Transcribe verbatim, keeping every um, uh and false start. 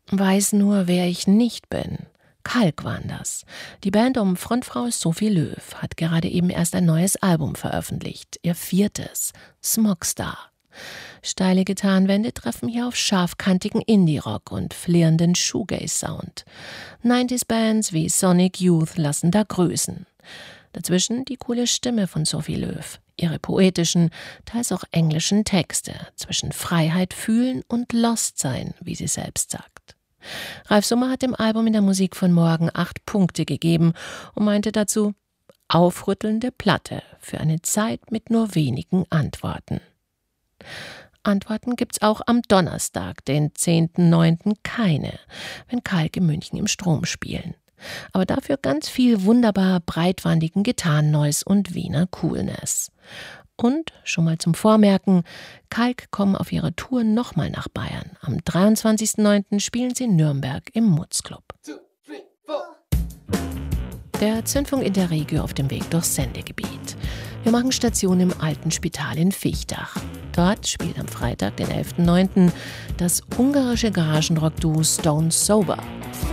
Weiß nur, wer ich nicht bin. Kalk waren das. Die Band um Frontfrau Sophie Löw hat gerade eben erst ein neues Album veröffentlicht, ihr viertes, Smogstar. Steile Gitarrenwände treffen hier auf scharfkantigen Indie-Rock und flirrenden Shoegaze-Sound. neunziger-Bands wie Sonic Youth lassen da grüßen. Dazwischen die coole Stimme von Sophie Löw, ihre poetischen, teils auch englischen Texte zwischen Freiheit fühlen und Lost sein, wie sie selbst sagt. Ralf Summer hat dem Album In der Musik von morgen acht Punkte gegeben und meinte dazu: aufrüttelnde Platte für eine Zeit mit nur wenigen Antworten. Antworten gibt's auch am Donnerstag, den zehnten neunten keine, wenn Kalk in München im Strom spielen. Aber dafür ganz viel wunderbar breitwandigen Gitarrennoise und Wiener Coolness. Und, schon mal zum Vormerken, Kalk kommen auf ihrer Tour nochmal nach Bayern. Am dreiundzwanzigsten neunten spielen sie in Nürnberg im Mutzclub. Der Zündfunk Interregio auf dem Weg durchs Sendegebiet. Wir machen Station im Alten Spital in Vichtach. Dort spielt am Freitag, den elften neunten das ungarische Garagenrock-Duo Stone Sober.